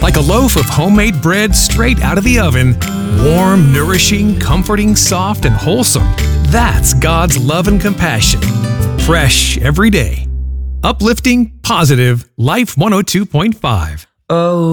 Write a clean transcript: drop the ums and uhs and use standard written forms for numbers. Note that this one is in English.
Like a loaf of homemade bread straight out of the oven. Warm, nourishing, comforting, soft, and wholesome. That's God's love and compassion. Fresh every day. Uplifting, positive, Life 102.5. Oh.